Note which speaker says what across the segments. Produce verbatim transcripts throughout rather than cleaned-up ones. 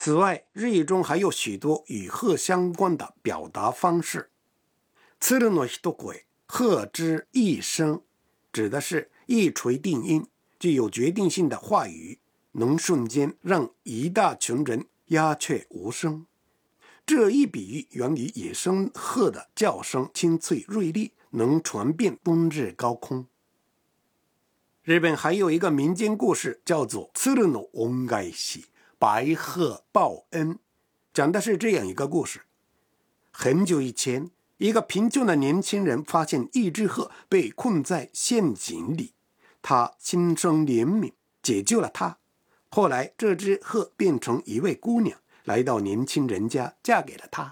Speaker 1: 此外，日语中还有许多与鹤相关的表达方式。鶴の一声，鹤之一声，指的是一锤定音，具有决定性的话语，能瞬间让一大群人鸦雀无声。这一比喻源于野生鹤的叫声清脆锐利，能传遍冬日高空。日本还有一个民间故事叫做鶴の恩返し，白鹤报恩，讲的是这样一个故事。很久以前，一个贫穷的年轻人发现一只鹤被困在陷阱里，他心生怜悯，解救了它。后来这只鹤变成一位姑娘，来到年轻人家，嫁给了他。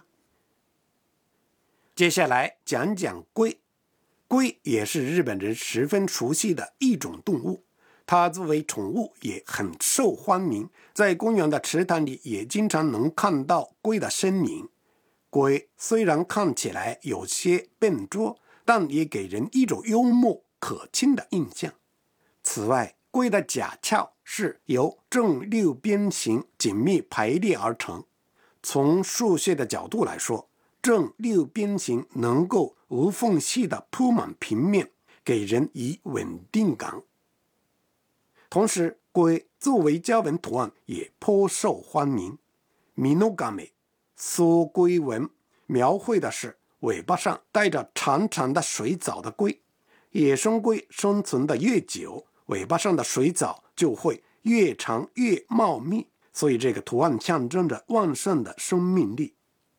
Speaker 1: 接下来讲讲龟。龟也是日本人十分熟悉的一种动物，它作为宠物也很受欢迎，在公园的池塘里也经常能看到龟的身影。龟虽然看起来有些笨拙，但也给人一种幽默可亲的印象。此外，龟的甲壳是由正六边形紧密排列而成。从数学的角度来说，正六边形能够无缝隙地铺满平面，给人以稳定感。同时，龟作为家纹图案也颇受欢迎。ミノガメ、缩龟纹描绘的是尾巴上带着长长的水藻的龟。野生龟生存的越久，尾巴上的水藻就会越长越茂密，所以这个图案象征着旺盛的生命力。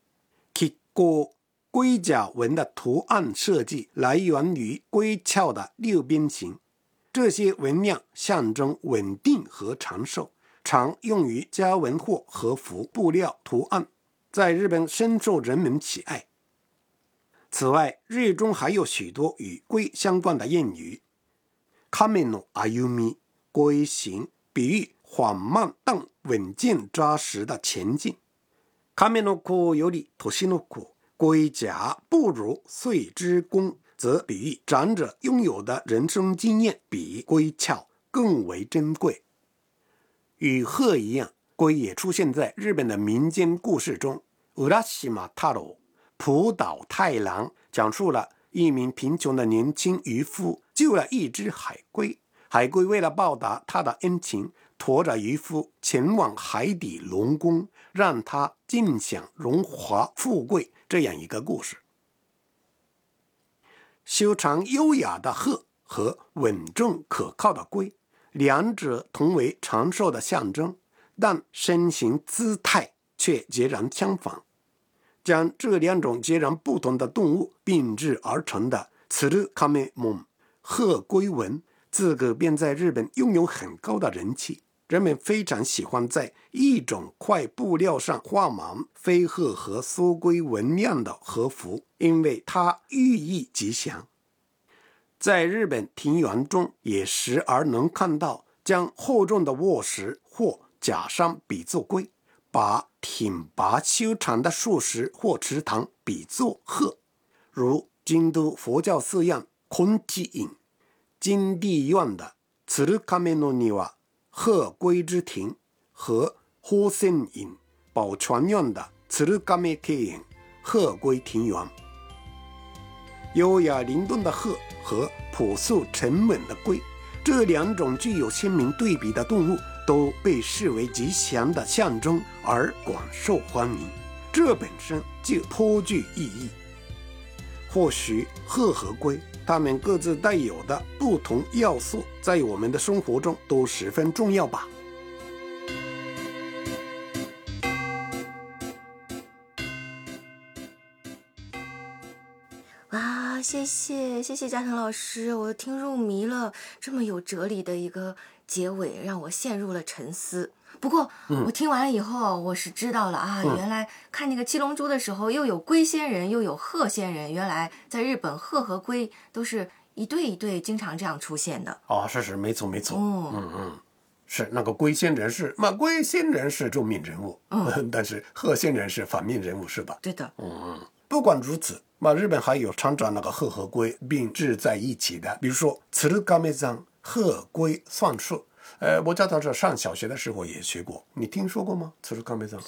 Speaker 1: 龟甲纹的图案设计来源于龟壳的六边形，这些纹样象征稳定和长寿，常用于家纹或和服布料图案，在日本深受人们喜爱。此外，日语中还有许多与龟相关的谚语。亀の歩み，龟行，比喻缓慢但稳健扎实的前进。亀の甲より年の甲，龟甲不如岁之功，则比喻长者拥有的人生经验比龟壳更为珍贵。与鹤一样，龟也出现在日本的民间故事中。浦島太郎，浦岛太郎讲述了一名贫穷的年轻渔夫救了一只海龟，海龟为了报答他的恩情，驮着渔夫前往海底龙宫，让他尽享荣华富贵，这样一个故事。修长优雅的鹤和稳重可靠的龟，两者同为长寿的象征，但身形姿态却截然相反。将这两种截然不同的动物并置而成的鶴亀門鹤龟纹，自个便在日本拥有很高的人气。人们非常喜欢在一种块布料上画满飞鹤和缩龟纹样的和服，因为它寓意吉祥。在日本庭园中也时而能看到将厚重的卧石或假山比作龟，把挺拔修长的树石或池塘比作鹤，如京都佛教寺院昆池院、金地院的鶴亀の庭鹤龟之庭和宝泉院宝泉院的鶴亀庭園鹤龟庭園。优雅灵动的鹤和朴素沉稳的龟，这两种具有鲜明对比的动物都被视为吉祥的象征而广受欢迎，这本身就颇具意义。或许鹤和龟，它们各自带有的不同要素，在我们的生活中都十分重要吧。
Speaker 2: 哇，谢谢谢谢嘉诚老师，我听入迷了，这么有哲理的一个结尾，让我陷入了沉思。不过、嗯、我听完了以后，我是知道了啊、嗯，原来看那个七龙珠的时候，又有龟仙人，又有鹤仙人，原来在日本鹤和龟都是一对一对，经常这样出现的。
Speaker 1: 哦，是是，没错没错。嗯嗯嗯，是那个龟仙人是，那龟仙人是正面人物，嗯，但是鹤仙人是反面人物，是吧？
Speaker 2: 对的。
Speaker 1: 嗯嗯，不管如此。那日本还有常常那个鹤和龟并置在一起的，比如说鶴亀山鹤龟算术。呃，我教到这上小学的时候也学过，你听说过吗？鶴亀山